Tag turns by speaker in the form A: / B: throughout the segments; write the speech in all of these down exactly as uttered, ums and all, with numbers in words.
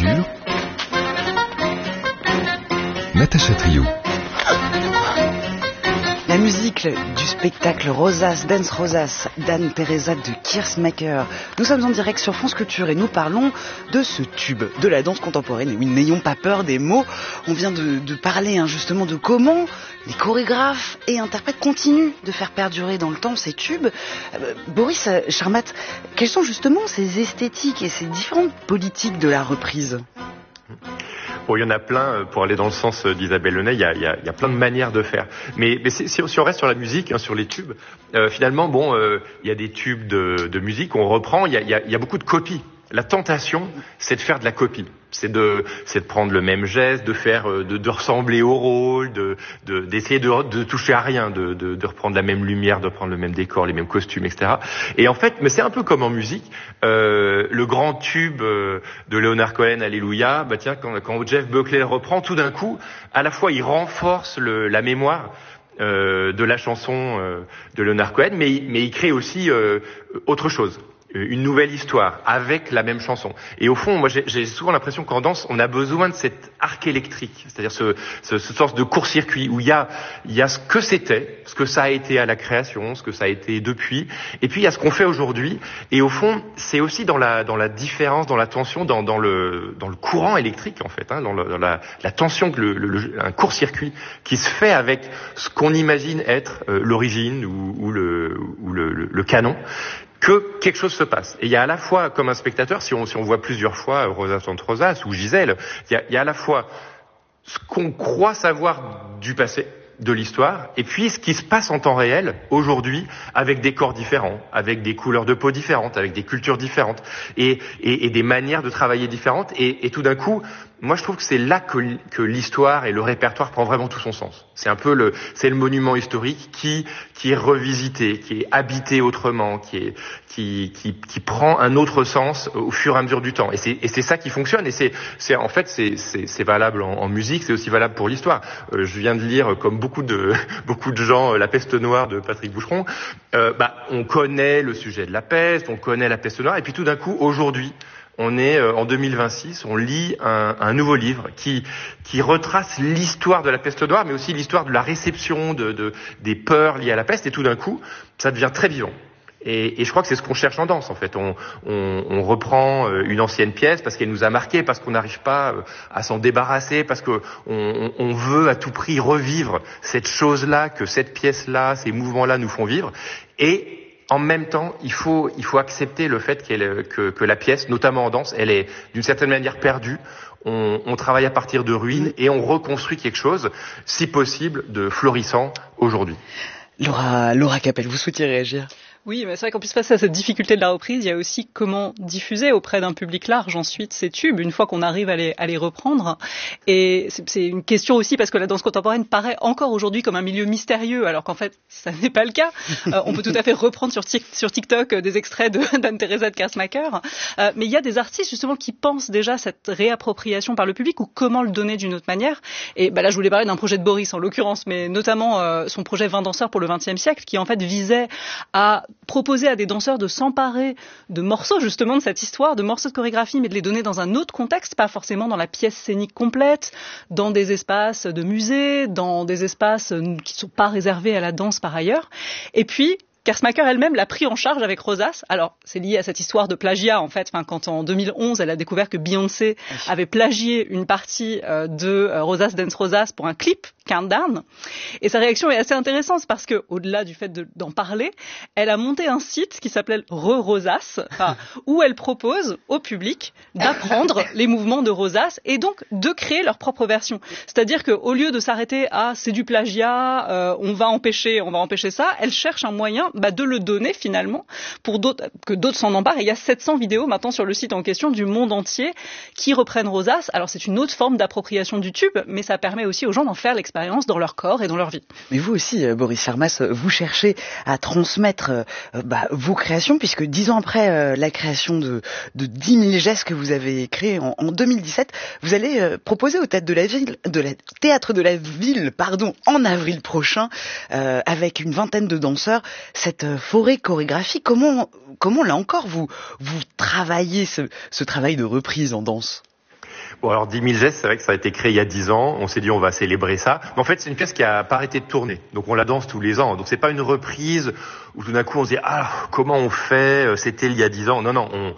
A: Culture, Natacha Trio.
B: La musique du spectacle Rosas, Dance Rosas d'Anne-Theresa de Keersmaeker. Nous sommes en direct sur France Culture et nous parlons de ce tube de la danse contemporaine. Et oui, n'ayons pas peur des mots. On vient de, de parler hein, justement de comment les chorégraphes et interprètes continuent de faire perdurer dans le temps ces tubes. Euh, Boris Charmat, quelles sont justement ces esthétiques et ces différentes politiques de la reprise ?
C: Bon, il y en a plein, pour aller dans le sens d'Isabelle Lenay, il y a, il y a, il y a plein de manières de faire. Mais, mais si, si on reste sur la musique, hein, sur les tubes, euh, finalement, bon, euh, il y a des tubes de, de musique, on reprend, il y a, il y a, il y a beaucoup de copies. La tentation, c'est de faire de la copie. C'est de, c'est de prendre le même geste, de faire, de, de ressembler au rôle, de, de, d'essayer de, de toucher à rien, de, de, de reprendre la même lumière, de reprendre le même décor, les mêmes costumes, et cetera. Et en fait, mais c'est un peu comme en musique, euh, le grand tube euh, de Leonard Cohen, Alléluia, bah tiens, quand, quand Jeff Buckley le reprend, tout d'un coup, à la fois, il renforce le, la mémoire euh, de la chanson euh, de Leonard Cohen, mais, mais il crée aussi euh, autre chose. Une nouvelle histoire avec la même chanson. Et au fond, moi, j'ai, j'ai souvent l'impression qu'en danse, on a besoin de cet arc électrique, c'est-à-dire ce, ce, ce sorte de court-circuit où il y a, il y a ce que c'était, ce que ça a été à la création, ce que ça a été depuis, et puis il y a ce qu'on fait aujourd'hui. Et au fond, c'est aussi dans la, dans la différence, dans la tension, dans, dans le, dans le courant électrique en fait, hein, dans, le, dans la, la tension que le, le, un court-circuit qui se fait avec ce qu'on imagine être euh, l'origine ou, ou, le, ou le, le, le canon, que quelque chose se passe. Et il y a à la fois, comme un spectateur, si on, si on voit plusieurs fois Rosas entre Rosas ou Gisèle, il y a, il y a à la fois ce qu'on croit savoir du passé, de l'histoire, et puis ce qui se passe en temps réel, aujourd'hui, avec des corps différents, avec des couleurs de peau différentes, avec des cultures différentes, et, et, et des manières de travailler différentes, et, et tout d'un coup, moi je trouve que c'est là que, que l'histoire et le répertoire prend vraiment tout son sens. C'est un peu le, c'est le monument historique qui, qui est revisité, qui est habité autrement, qui est, qui, qui, qui prend un autre sens au fur et à mesure du temps. Et c'est, et c'est ça qui fonctionne, et c'est, c'est en fait, c'est, c'est, c'est valable en, en musique, c'est aussi valable pour l'histoire. Euh, je viens de lire, comme beaucoup de, beaucoup de gens, La peste noire de Patrick Boucheron. Euh, bah, on connaît le sujet de la peste, on connaît la peste noire, et puis tout d'un coup, aujourd'hui, on est en deux mille vingt-six, on lit un, un nouveau livre qui, qui retrace l'histoire de la peste noire, mais aussi l'histoire de la réception de, de, des peurs liées à la peste, et tout d'un coup, ça devient très vivant. Et, et je crois que c'est ce qu'on cherche en danse, en fait. On, on, on reprend une ancienne pièce parce qu'elle nous a marqué, parce qu'on n'arrive pas à s'en débarrasser, parce qu'on on, on veut à tout prix revivre cette chose-là, que cette pièce-là, ces mouvements-là nous font vivre. Et en même temps, il faut, il faut accepter le fait qu'elle, que, que la pièce, notamment en danse, elle est d'une certaine manière perdue. On, on travaille à partir de ruines et on reconstruit quelque chose, si possible, de florissant aujourd'hui.
B: Laura, Laura Capel, vous souhaitiez réagir ?
D: Oui, mais c'est vrai qu'en plus face à cette difficulté de la reprise, il y a aussi comment diffuser auprès d'un public large ensuite ces tubes, une fois qu'on arrive à les, à les reprendre. Et c'est, c'est une question aussi parce que la danse contemporaine paraît encore aujourd'hui comme un milieu mystérieux, alors qu'en fait, ça n'est pas le cas. Euh, on peut tout à fait reprendre sur, tic, sur TikTok des extraits de, d'Anne-Theresa de Keersmaeker. Euh, mais il y a des artistes justement qui pensent déjà cette réappropriation par le public ou comment le donner d'une autre manière. Et bah là, je voulais parler d'un projet de Boris en l'occurrence, mais notamment euh, son projet vingt danseurs pour le vingtième siècle, qui en fait visait à proposer à des danseurs de s'emparer de morceaux justement de cette histoire, de morceaux de chorégraphie, mais de les donner dans un autre contexte, pas forcément dans la pièce scénique complète, dans des espaces de musée, dans des espaces qui ne sont pas réservés à la danse par ailleurs. Et puis, Keersmaeker elle-même l'a pris en charge avec Rosas. Alors, c'est lié à cette histoire de plagiat, en fait. Enfin, quand en deux mille onze, elle a découvert que Beyoncé avait plagié une partie euh, de euh, Rosas Dance Rosas pour un clip, Countdown. Et sa réaction est assez intéressante parce que, au-delà du fait de, d'en parler, elle a monté un site qui s'appelle Re-Rosas, enfin, où elle propose au public d'apprendre les mouvements de Rosas et donc de créer leur propre version. C'est-à-dire qu'au lieu de s'arrêter à c'est du plagiat, euh, on va empêcher, on va empêcher ça, elle cherche un moyen bah, de le donner finalement pour d'autres, que d'autres s'en emparent. Et il y a sept cents vidéos maintenant sur le site en question du monde entier qui reprennent Rosas. Alors c'est une autre forme d'appropriation du tube, mais ça permet aussi aux gens d'en faire l'expérience dans leur corps et dans leur vie.
B: Mais vous aussi, Boris Charmat, vous cherchez à transmettre euh, bah, vos créations, puisque dix ans après euh, la création de, de dix mille gestes que vous avez créés en, en deux mille dix-sept, vous allez euh, proposer au théâtre de la ville, de la théâtre de la ville, pardon, en avril prochain, euh, avec une vingtaine de danseurs, cette euh, forêt chorégraphique. Comment, comment là encore vous vous travaillez ce, ce travail de reprise en danse ?
C: Bon, alors dix mille gestes, c'est vrai que ça a été créé il y a dix ans. On s'est dit on va célébrer ça. Mais en fait, c'est une pièce qui a pas arrêté de tourner. Donc on la danse tous les ans. Donc c'est pas une reprise où tout d'un coup on se dit ah comment on fait, c'était il y a dix ans. Non non, on,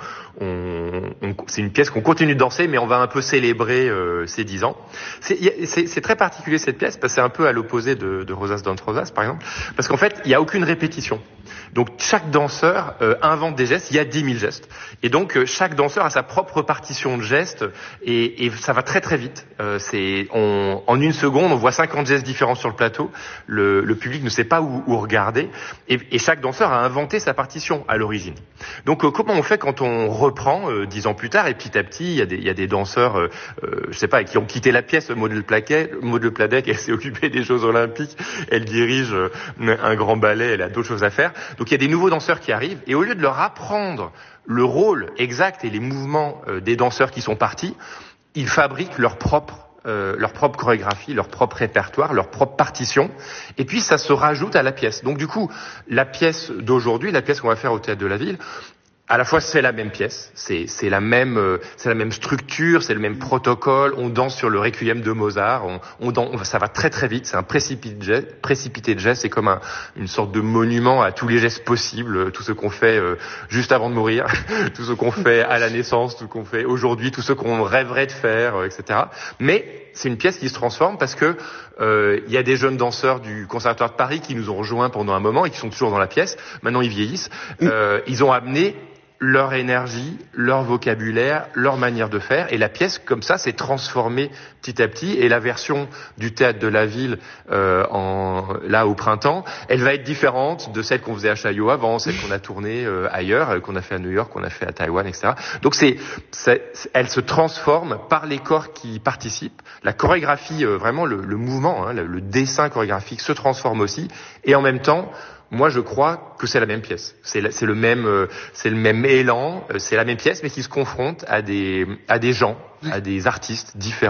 C: on, on c'est une pièce qu'on continue de danser, mais on va un peu célébrer euh, ces dix ans. C'est, c'est, c'est très particulier cette pièce parce que c'est un peu à l'opposé de, de Rosas Dance Rosas par exemple, parce qu'en fait il y a aucune répétition. Donc chaque danseur euh, invente des gestes. Il y a dix mille gestes. Et donc euh, chaque danseur a sa propre partition de gestes et, et ça va très très vite. Euh, c'est on, en une seconde on voit cinquante gestes différents sur le plateau. Le, le public ne sait pas où, où regarder et, et chaque danseur a inventé sa partition à l'origine. Donc euh, comment on fait quand on reprend euh, dix ans plus tard et petit à petit il y a des, il y a des danseurs euh, euh, je sais pas qui ont quitté la pièce. Maud Le Plaquet, Maud Le Pladec, elle s'est occupée des Jeux Olympiques. Elle dirige euh, un grand ballet. Elle a d'autres choses à faire. Donc il y a des nouveaux danseurs qui arrivent et au lieu de leur apprendre le rôle exact et les mouvements euh, des danseurs qui sont partis, ils fabriquent leur propre euh, leur propre chorégraphie, leur propre répertoire, leur propre partition et puis ça se rajoute à la pièce. Donc du coup, la pièce d'aujourd'hui, la pièce qu'on va faire au Théâtre de la Ville, à la fois c'est la même pièce, c'est c'est la même euh, c'est la même structure, c'est le même protocole, on danse sur le Requiem de Mozart, on on, danse, on ça va très très vite, c'est un précipité de gestes, précipité de gestes, c'est comme un, une sorte de monument à tous les gestes possibles, tout ce qu'on fait euh, juste avant de mourir, tout ce qu'on fait à la naissance, tout ce qu'on fait aujourd'hui, tout ce qu'on rêverait de faire, euh, et cetera. Mais c'est une pièce qui se transforme parce que euh, il y a des jeunes danseurs du Conservatoire de Paris qui nous ont rejoints pendant un moment et qui sont toujours dans la pièce. Maintenant ils vieillissent, euh, ils ont amené leur énergie, leur vocabulaire, leur manière de faire. Et la pièce, comme ça, s'est transformée petit à petit. Et la version du Théâtre de la Ville, euh, en, là, au printemps, elle va être différente de celle qu'on faisait à Chaillot avant, celle qu'on a tournée euh, ailleurs, euh, qu'on a fait à New York, qu'on a fait à Taïwan, et cetera. Donc c'est, c'est elle se transforme par les corps qui participent. La chorégraphie, euh, vraiment, le, le mouvement, hein, le, le dessin chorégraphique se transforme aussi. Et en même temps, moi, je crois que c'est la même pièce. C'est, la, c'est le même, euh, c'est le même élan. Euh, c'est la même pièce, mais qui se confronte à des, à des gens, à des artistes différents.